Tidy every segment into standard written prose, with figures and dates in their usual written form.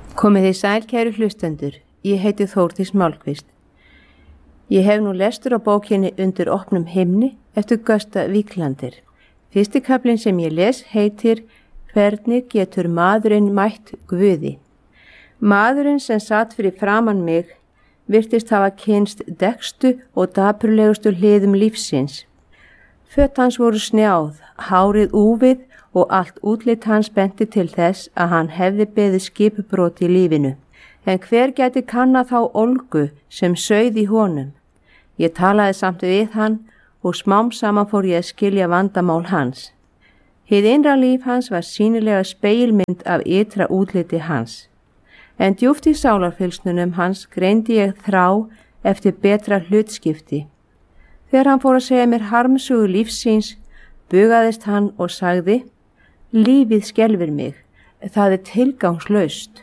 Komið þið sæl, kæru hlustendur. Ég heiti Þórdís Málkvist. Ég hef nú lestur á bókinni Undir opnum himni eftir Gösta Víklander. Fyrsti kaflinn sem ég les heitir Hvernig getur maðurinn mætt Guði? Maðurinn sem satt fyrir framan mig virtist hafa kynst dekkstu og dapurlegustu hliðum lífsins. Föt hans voru snjáð, hárið úfið og allt útlit hans benti til þess að hann hefði beðið skipbrot í lífinu. En hver gæti kanna þá ólgu sem sauð í honum? Ég talaði samt við hann og smám saman fór ég að skilja vandamál hans. Hið innra líf hans var sýnilega spegilmynd af ytra útliti hans. En djúpt í sálarfylgsnunum hans greindi ég þrá eftir betra hlutskipti. Þegar hann fór að segja mér harmsugu lífsins, bugaðist hann og sagði: Lífið skelfir mig, það er tilgangslaust.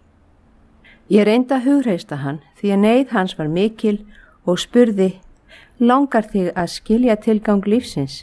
Ég reyndi að hugreista hann því að neyð hans var mikil og spurði: Langar þig að skilja tilgang lífsins?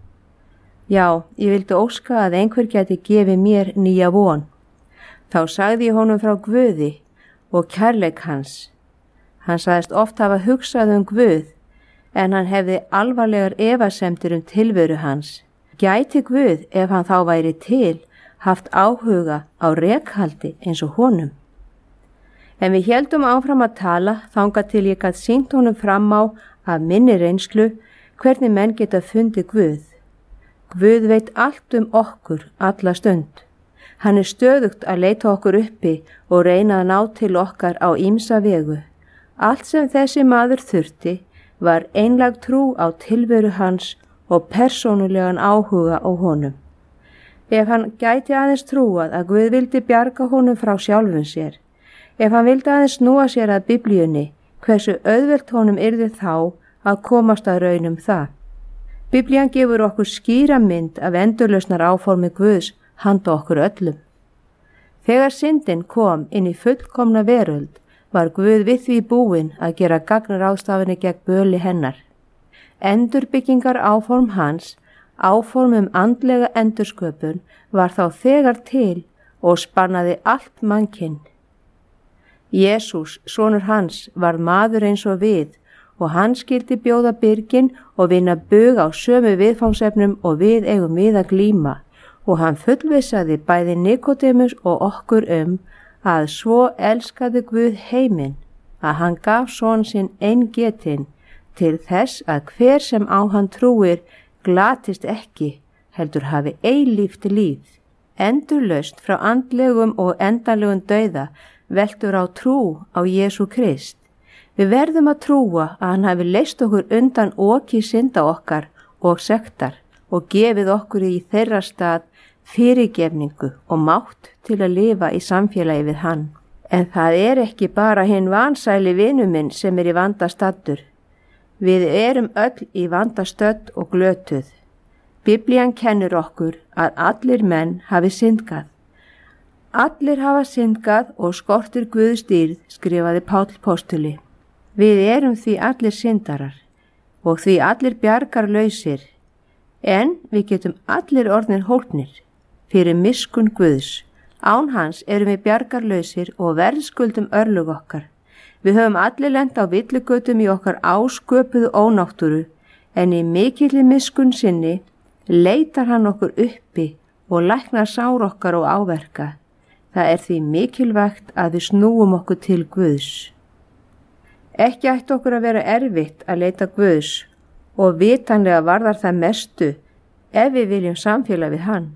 Já, ég vildi óska að einhver gæti gefið mér nýja von. Þá sagði ég honum frá Guði og kærleik hans. Hann sagðist oft hafa hugsað Guð, en hann hefði alvarlegar efasemdir tilveru hans. Gæti Guð, ef hann þá væri til, haft áhuga á rekhaldi eins og honum? En við héldum áfram að tala þangað til ég gat sýnt honum fram á af minni reynslu hvernig menn geta fundið Guð. Guð veit allt okkur alla stund. Hann er stöðugt að leita okkur uppi og reyna að ná til okkar á ýmsa vegu. Allt sem þessi maður þurfti var einlæg trú á tilveru hans og persónulegan áhuga á honum. Ef hann gæti aðeins trúað að Guð vildi bjarga honum frá sjálfum sér, ef hann vildi aðeins snúa sér að Biblíunni, hversu auðvelt honum yrði þá að komast að raun það. Biblían gefur okkur skýra mynd af endurlausnar áformi Guðs handa okkur öllum. Þegar syndin kom inn í fullkomna veröld, var Guð við því búinn að gera gagnaráðstafanir gegn böli hennar. Endurbyggingar áform hans, áform andlega endursköpun, var þá þegar til og spannaði allt mannkinn. Jesús, sonur hans, var maður eins og við og hann skyldi bjóða byrgin og vinna bug á sömu viðfangsefnum og við eigum við að glíma, og hann fullvissaði bæði Nikodemus og okkur að svo elskaði Guð heiminn að hann gaf son sinn eingetinn til þess að hver sem á hann trúir glatist ekki, heldur hafi eilíft líf. Endurlaust frá andlegum og endanlegum dauða veltur á trú á Jesú Krist. Við verðum að trúa að hann hafi leyst okkur undan oki synda okkar og sektar og gefið okkur í þeirra stað fyrirgefningu og mátt til að lifa í samfélagi við hann. En það er ekki bara hinn vansæli vinur minn sem í vanda staddur. Við erum öll í vanda stödd og glötuð. Biblían kennir okkur að allir menn hafi syndgað. Allir hafa syndgað og skortir Guðs dýrð, skrifaði Páll postuli. Við erum því allir syndarar og því allir bjargarlausir, en við getum allir orðnir hólpnir fyrir miskunn Guðs. Án hans erum við bjargarlausir og verðskuldum örlög okkar. Við höfum allir lent á villigötum í okkar ásköpuðu ónáttúru, en í mikilli miskunn sinni leitar hann okkur uppi og læknar sár okkar og áverka. Það er því mikilvægt að við snúum okkur til Guðs. Ekki ætti okkur að vera erfitt að leita Guðs og vitanlega varðar það mestu ef við viljum samfélag við hann.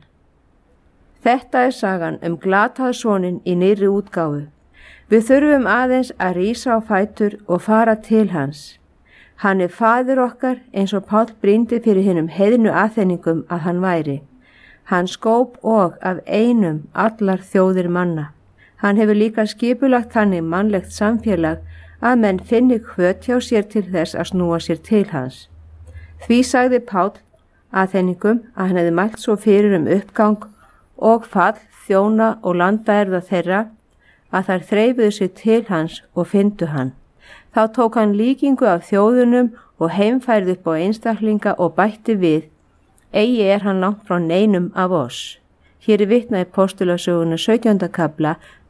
Þetta er sagan glataðsoninn í nýrri útgáfu. Við þurfum aðeins að rísa á fætur og fara til hans. Hann er faðir okkar eins og Páll brýndi fyrir hinum heiðnu aðþenningum að hann væri. Hann skóp og af einum allar þjóðir manna. Hann hefur líka skipulagt þannig mannlegt samfélag að menn finni hvöt hjá sér til þess að snúa sér til hans. Því sagði Páll aðþenningum að hann hefði mælt svo fyrir uppgang og fall þjóna og landaerða þeirra að þær þreifuðu sig til hans og fyndu hann. Þá tók hann líkingu af þjóðunum og heimfærði upp á einstaklinga og bætti við: eigi er hann langt frá neinum af oss. Hér er vitnað í postulasöguna 17. kafla,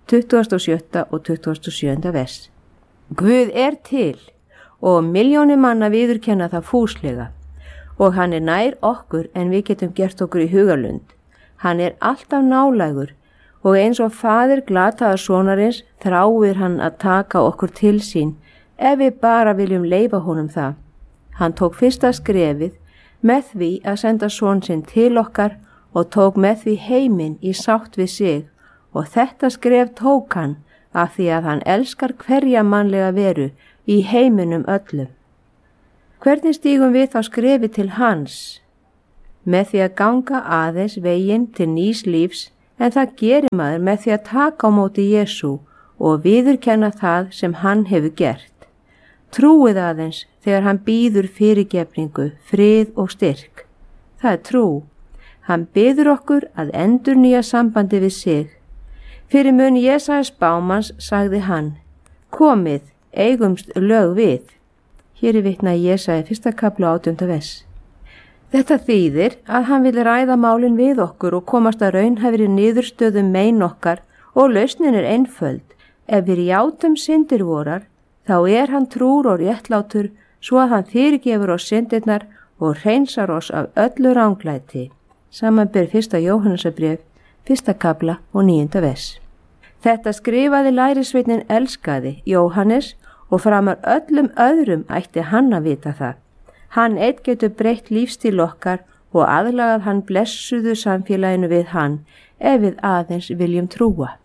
27. og 27. vers. Guð er til og milljónir manna viðurkenna það fúslega og hann er nær okkur en við getum gert okkur í hugarlund. Hann er alltaf nálægur og eins og faðir glataða sonarins þráir hann að taka okkur til sín ef við bara viljum leyfa honum það. Hann tók fyrsta skrefið með því að senda son sinn til okkar og tók með því heiminn í sátt við sig og þetta skref tók hann af því að hann elskar hverja mannlega veru í heiminum öllum. Hvernig stígum við þá skrefi til hans? Með því að ganga aðeins veginn til nýs lífs en það gerir maður með því að taka á móti Jesú og viðurkenna það sem hann hefur gert. Trúið aðeins þegar hann býður fyrirgefningu, frið og styrk. Það er trú. Hann biður okkur að endurnýja sambandi við sig. Fyrir mun Jesaja spámanns sagði hann, komið, eigumst lög við. Hér er vitnað í Jesaja 1. kapla 18. vers. Þetta þýðir að hann vil ræða málin við okkur og komast að raunhæfri niðurstöðum mein okkar og lausnin er einföld. Ef við játum syndir vorar, þá er hann trúr og réttlátur svo að hann fyrirgefur oss syndirnar og hreinsar oss af öllu ranglæti. Samanber 1. Jóhannesarbréf, 1. kapla og 9. vers. Þetta skrifaði lærisveitnin elskaði Jóhannes og framar öllum öðrum ætti hann að vita það. Hann einn getur breytt lífstíl okkar og aðlagað hann blessuðu samfélaginu við hann ef við aðeins viljum trúa.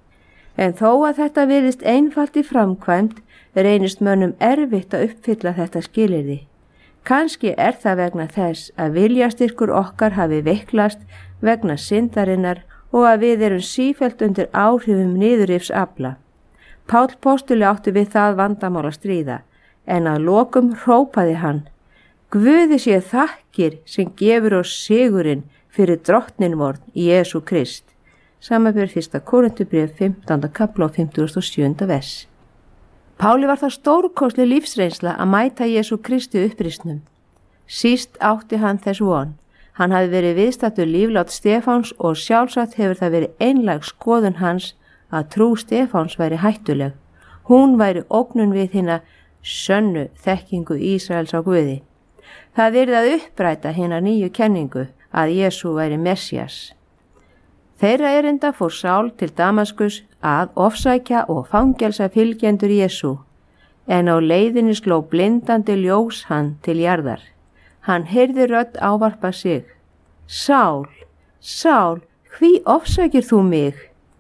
En þó að þetta virðist einfalt í framkvæmd reynist mönnum erfitt að uppfylla þetta skilyrði. Kannski er það vegna þess að viljastyrkur okkar hafi veiklast vegna syndarinnar og að við erum sífellt undir áhrifum niðurrifs afla. Páll postuli átti við það vandamál að stríða, en að lokum hrópaði hann, Guði sé þakkir sem gefur oss sigurinn fyrir drottnin vorn Jesú Krist. Samanber 1. Korinthubréf 15. kapla og 57. vers. Páli var það stórkostleg lífsreynsla að mæta Jesú Kristi upprisnum. Síst átti hann þess von. Hann hafi verið viðstattur líflát Stefáns og sjálfsagt hefur það verið einlæg skoðun hans að trú Stefáns væri hættuleg. Hún væri ógnun við hina sönnu þekkingu Ísraels á Guði. Það yrði að uppræta hina nýju kenningu að Jesú væri Messías. Þeirra erinda fór Sál til Damaskus að ofsækja og fangelsa fylgjendur Jesú, en á leiðinni sló blindandi ljós hann til jarðar. Hann heyrði rödd ávarpa sig. Sál, Sál, hví ofsækir þú mig?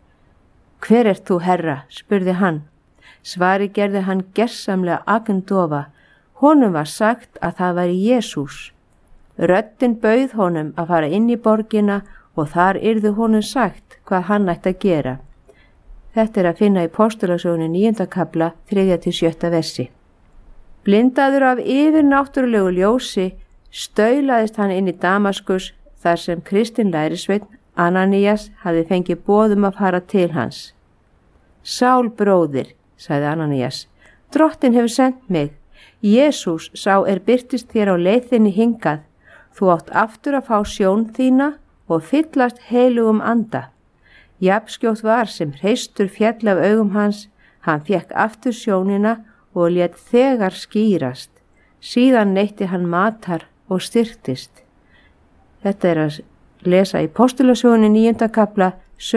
Hver ert þú, Herra? Spurði hann. Svari gerði hann gersamlega agndofa. Honum var sagt að það væri Jesús. Röddin bauð honum að fara inn í borgina og þar yrði honum sagt hvað hann ætti að gera. Þetta er að finna í Postulasögunni 9. kapla 3-7. versi. Blindaður af yfirnáttúrulegu ljósi staulaðist hann inn í Damaskus þar sem kristinn lærisveinn Ananías hafði fengið boðum að fara til hans. Sál bróðir, sagði Ananías, Drottinn hefur sendt mig. Jesús sá birtist þér á leiðinni hingað. Þú átt aftur að fá sjón þína og fyllast heilugum anda. Jafnskjótt var sem hreistur fjall af augum hans, hann fékk aftur sjónina og lét þegar skýrast. Síðan neytti hann matar og styrktist. Þetta er að lesa í Postulasögunni 9. kapla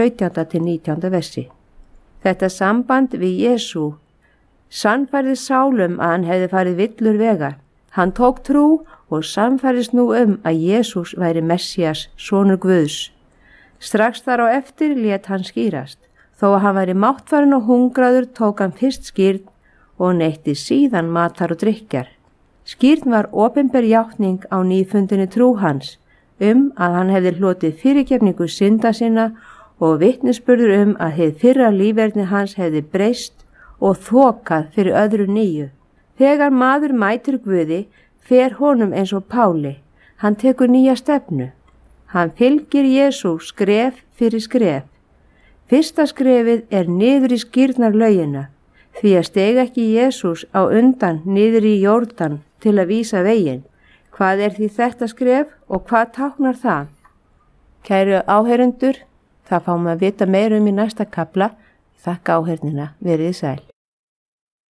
17-19. versi. Þetta samband við Jesú sannfærði Sálum að hann hefði farið villur vega. Hann tók trú og sannfærðist nú að Jesús væri Messías, sonur Guðs. Strax þar á eftir lét hann skýrast. Þó að hann væri máttfarinn og hungraður tók hann fyrst skírn og neytti síðan matar og drykkjar. Skírn var opinber játning á nýfundinni trú hans að hann hefði hlotið fyrirgefningu synda sinna og vitnisburður að hið fyrra líferni hans hefði breyst og þokað fyrir öðru nýju. Þegar maður mætir Guði fer honum eins og Páli. Hann tekur nýja stefnu. Hann fylgir Jesú skref fyrir skref. Fyrsta skrefið er niður í skírnarlaugina, því að stega ekki Jesús á undan niður í Jórdan til að vísa veginn. Hvað er því þetta skref og hvað táknar það? Kæru áheyrendur, það fáum að vita meira í næsta kapla, Þakka áhernina, verið sæl.